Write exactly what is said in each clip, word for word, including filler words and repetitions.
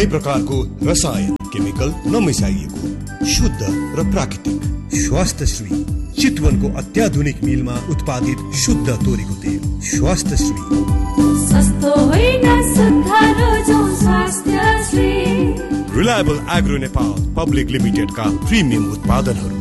कुनै प्रकारको रसायन केमिकल नमिसाइएको शुद्ध र प्राकृतिक स्वास्थ्यश्री चितवनको अत्याधुनिक मिलमा उत्पादित शुद्ध तोरीको तेल। स्वास्थ्यश्री सस्तो होइन शुद्ध रोजौ स्वास्थ्यश्री। रिलायबल एग्रो नेपाल पब्लिक लिमिटेडका प्रिमियम उत्पादनहरू।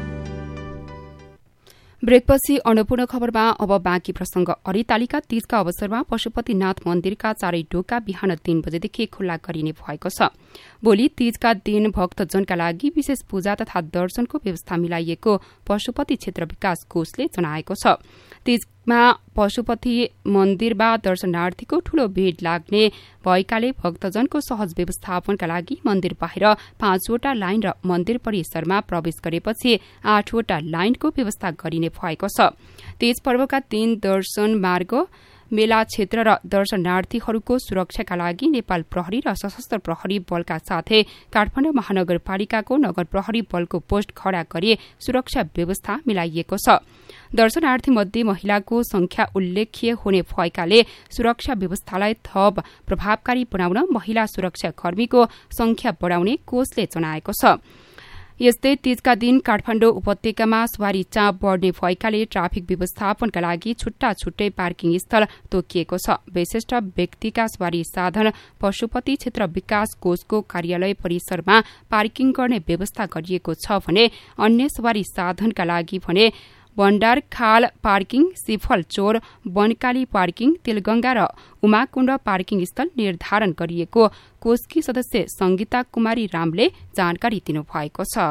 ब्रेकपछि अन्नपूर्ण खबरमा अब बाँकी प्रसंग। हरितालिका तीजका अवसरमा पशुपतिनाथ मन्दिरका चारै ढोका बिहान तीन बजेदेखि खुल्ला गरिने भएको छ। भोलि तीजका दिन भक्तजनका लागि विशेष पूजा तथा दर्शनको व्यवस्था मिलाइएको पशुपति क्षेत्र विकास कोषले जनाएको छ। तीजमा पशुपति मन्दिरमा दर्शनार्थीको ठूलो भीड़ लाग्ने भएकाले भक्तजनको सहज व्यवस्थापनका लागि मन्दिर बाहिर पाँचवटा लाइन र मन्दिर परिसरमा प्रवेश गरेपछि आठवटा लाइनको व्यवस्था गरिने भएको छ। तीज पर्वका दिन दर्शन मार्ग मेला क्षेत्र र दर्शनार्थीहरूको सुरक्षाका लागि नेपाल प्रहरी र सशस्त्र प्रहरी बलका साथै काठमाडौँ महानगरपालिकाको नगर प्रहरी बलको पोस्ट खड़ा गरी सुरक्षा व्यवस्था मिलाइएको छ। दर्शनार्थी मध्ये महिलाको संख्या उल्लेख्य हुने भएकाले सुरक्षा व्यवस्थालाई थप प्रभावकारी बनाउन महिला सुरक्षाकर्मीको संख्या बढ़ाउने कोषले जनाएको छ। यस्तै तीजका दिन काठमाडौँ उपत्यकामा सवारी चाप बढ़ने भएकाले ट्राफिक व्यवस्थापनका लागि छुट्टा छुट्टै पार्किङ स्थल तोकिएको छ। विशिष्ट व्यक्तिका सवारी साधन पशुपति क्षेत्र विकास कोषको कार्यालय परिसरमा पार्किङ गर्ने व्यवस्था गरिएको छ भने अन्य सवारी साधनका लागि भने भण्डार खाल पार्किङ, सिफल चोर, बनकाली पार्किङ, तेलगंगा र उमाकुण्ड पार्किङ स्थल निर्धारण गरिएको कोषकी सदस्य संगीता कुमारी रामले जानकारी दिनुभएको छ।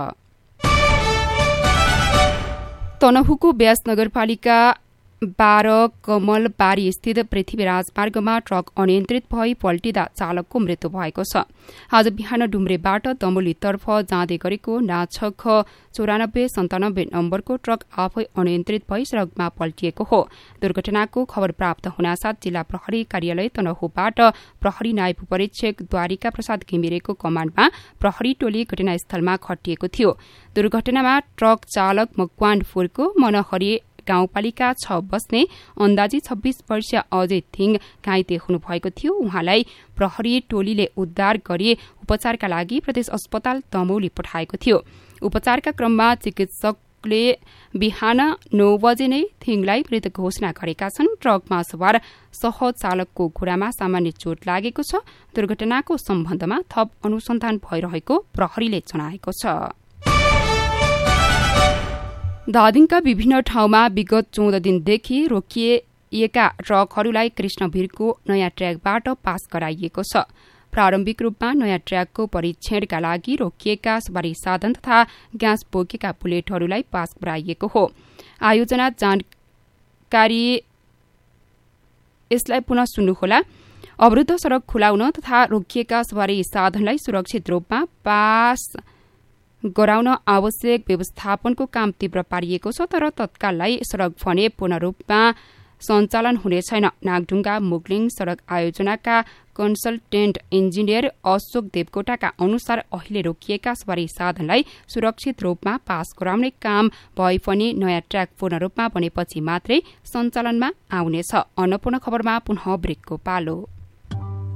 तनहुको ब्यास नगरपालिका बाह्र कमलबारी स्थित पृथ्वी राजमार्गमा ट्रक अनियन्त्रित भई पल्टिँदा चालकको मृत्यु भएको छ। आज बिहान डुम्रेबाट दमोलीतर्फ जाँदै गरेको नाछख चौरानब्बे सन्तानब्बे नम्बरको ट्रक आफै अनियन्त्रित भई सड़कमा पल्टिएको हो। दुर्घटनाको खबर प्राप्त हुनासाथ जिल्ला प्रहरी कार्यालय तनहुबाट प्रहरी नायब परीक्षक द्वारिका प्रसाद घिमिरेको कमाण्डमा प्रहरी टोली घटनास्थलमा खटिएको थियो। दुर्घटनामा ट्रक चालक मकवानपुरको मनहरी गाउँपालिका छ बस्ने अन्दाजी छब्बीस वर्षीय अजय थिङ घाइते हुनुभएको थियो। उहाँलाई प्रहरी टोलीले उद्धार गरी उपचारका लागि प्रदेश अस्पताल दमौली पठाएको थियो। उपचारका क्रममा चिकित्सकले बिहान नौ बजे नै थिङलाई मृत घोषणा गरेका छन्। ट्रकमा सवार सह चालकको घुँडामा सामान्य चोट लागेको छ। दुर्घटनाको सम्बन्धमा थप अनुसन्धान भइरहेको प्रहरीले जनाएको छ। धादिङका विभिन्न ठाउँमा विगत चौध दिनदेखि रोकिएका ट्रकहरूलाई कृष्णवीरको नयाँ ट्र्याकबाट पास गराइएको छ। प्रारम्भिक रूपमा नयाँ ट्र्याकको परीक्षणका लागि रोकिएका सवारी साधन तथा ग्यास बोकेका बुलेटहरूलाई पास गराइएको हो। आयोजना जानकारी यसलाई पुनः सुन्नुहोला। अवरुद्ध सड़क खुलाउन तथा रोकिएका सवारी साधनलाई सुरक्षित रूपमा पास गराउन आवश्यक व्यवस्थापनको काम तीव्र पारिएको छ। तर तत्काललाई सड़क भने पूर्ण रूपमा सञ्चालन हुने छैन। नागढुङ्गा मुगलिङ सड़क आयोजनाका कन्सल्टेन्ट इन्जिनियर अशोक देवकोटाका अनुसार अहिले रोकिएका सवारी साधनलाई सुरक्षित रूपमा पास गराउने काम भए पनि नयाँ ट्र्याक पूर्ण रूपमा बनेपछि मात्रै सञ्चालनमा आउनेछ। अन्नपूर्ण खबरमा पुनः ब्रेकको पालो।